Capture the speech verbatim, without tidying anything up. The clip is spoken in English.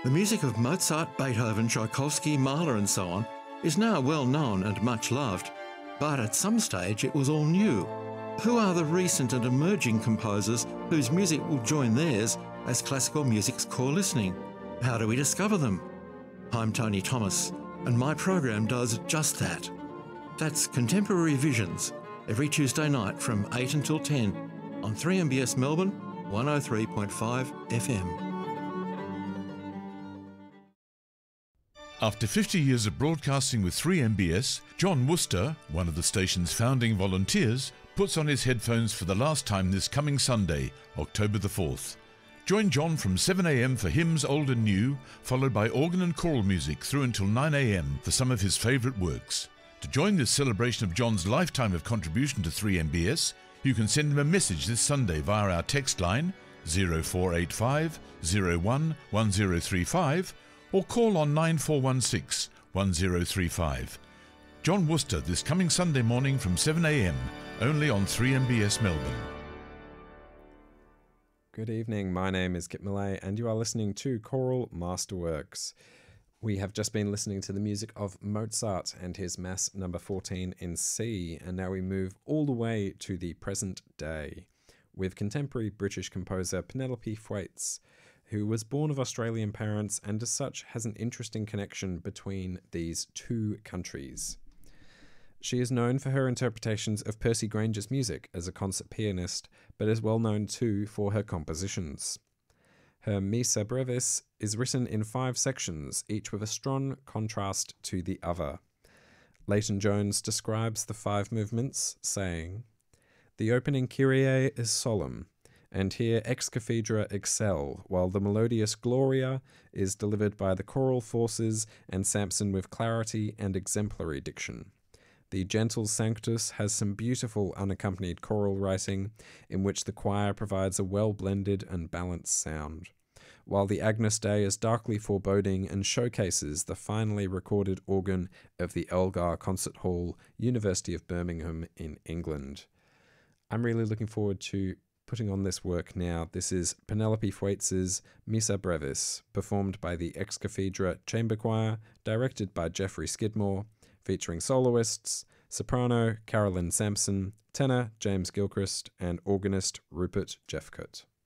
The music of Mozart, Beethoven, Tchaikovsky, Mahler and so on is now well known and much loved, but at some stage it was all new. Who are the recent and emerging composers whose music will join theirs as classical music's core listening? How do we discover them? I'm Tony Thomas, and my program does just that. That's Contemporary Visions, every Tuesday night from eight until ten on three M B S Melbourne, one oh three point five F M. After fifty years of broadcasting with three M B S, John Worcester, one of the station's founding volunteers, puts on his headphones for the last time this coming Sunday, October the fourth. Join John from seven a m for hymns old and new, followed by organ and choral music through until nine a m for some of his favourite works. To join this celebration of John's lifetime of contribution to three M B S, you can send him a message this Sunday via our text line zero four eight five, zero one, one zero three five or call on nine four one six, one zero three five. John Worcester this coming Sunday morning from seven a m, only on three M B S Melbourne. Good evening, my name is Kit Millay and you are listening to Choral Masterworks. We have just been listening to the music of Mozart and his Mass number fourteen in C, and now we move all the way to the present day with contemporary British composer Penelope Thwaites, who was born of Australian parents and as such has an interesting connection between these two countries. She is known for her interpretations of Percy Granger's music as a concert pianist, but is well known too for her compositions. Her Missa Brevis is written in five sections, each with a strong contrast to the other. Leighton Jones describes the five movements, saying, "The opening Kyrie is solemn, and here ex cathedra excel, while the melodious Gloria is delivered by the choral forces and Samson with clarity and exemplary diction. The gentle Sanctus has some beautiful unaccompanied choral writing, in which the choir provides a well-blended and balanced sound, while the Agnus Dei is darkly foreboding and showcases the finely recorded organ of the Elgar Concert Hall, University of Birmingham in England." I'm really looking forward to putting on this work now. This is Penelope Thwaites' Missa Brevis, performed by the Ex Cathedra Chamber Choir, directed by Geoffrey Skidmore, featuring soloists, soprano Carolyn Sampson, tenor James Gilchrist, and organist Rupert Jeffcoat.